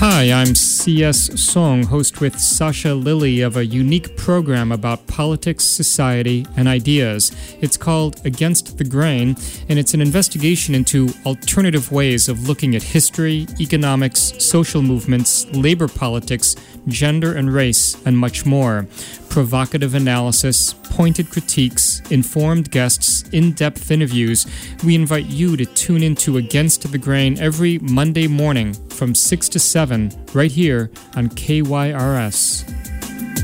Hi, I'm C.S. Song, host with Sasha Lilly of a unique program about politics, society, and ideas. It's called Against the Grain, and it's an investigation into alternative ways of looking at history, economics, social movements, labor politics, gender and race, and much more. Provocative analysis, pointed critiques, informed guests, in-depth interviews. We invite you to tune into Against the Grain every Monday morning from 6 to 7 right here on KYRS.